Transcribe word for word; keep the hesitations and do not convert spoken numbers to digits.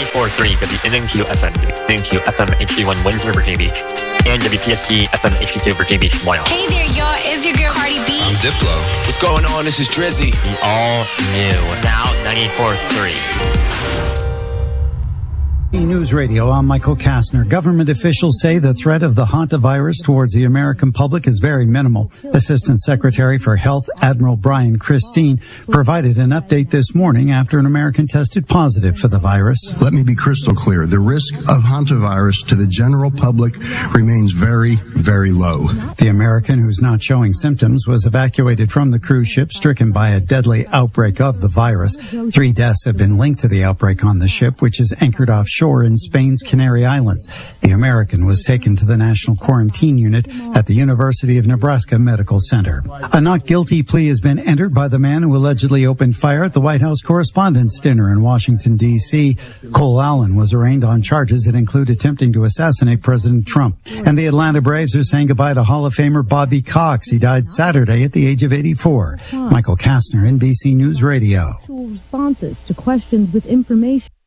ninety-four point three W N N Q F M, W N N Q F M H D one Windsor, Virginia Beach, and W P S T F M H D two Virginia Beach, Moyle. Hey there, y'all. It's your girl Cardi B. I'm Diplo. What's going on? This is Drizzy. The all new, now ninety-four point three. News Radio, I'm Michael Kastner. Government officials say the threat of the hantavirus towards the American public is very minimal. Assistant Secretary for Health Admiral Brian Christine provided an update this morning after an American tested positive for the virus. Let me be crystal clear. The risk of hantavirus to the general public remains very, very low. The American, who's not showing symptoms, was evacuated from the cruise ship stricken by a deadly outbreak of the virus. Three deaths have been linked to the outbreak on the ship, which is anchored offshore in Spain's Canary Islands. The American was taken to the National Quarantine Unit at the University of Nebraska Medical Center. A not guilty plea has been entered by the man who allegedly opened fire at the White House Correspondents' Dinner in Washington, D C Cole Allen was arraigned on charges that include attempting to assassinate President Trump. And the Atlanta Braves are saying goodbye to Hall of Famer Bobby Cox. He died Saturday at the age of eighty-four. Michael Kastner, N B C News Radio. Responses to questions with information.